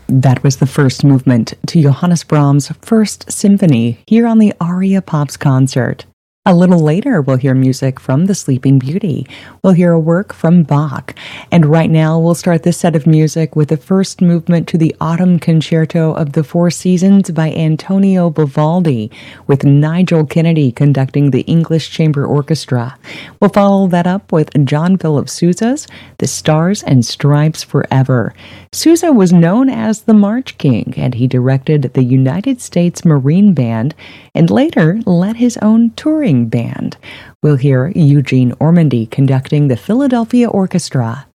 That was the first movement to Johannes Brahms' First Symphony here on the Aria Pops concert. A little later, we'll hear music from The Sleeping Beauty. We'll hear a work from Bach. And right now, we'll start this set of music with the first movement to the Autumn Concerto of the Four Seasons by Antonio Vivaldi, with Nigel Kennedy conducting the English Chamber Orchestra. We'll follow that up with John Philip Sousa's The Stars and Stripes Forever. Sousa was known as the March King, and he directed the United States Marine Band and later led his own touring band. We'll hear Eugene Ormandy conducting the Philadelphia Orchestra.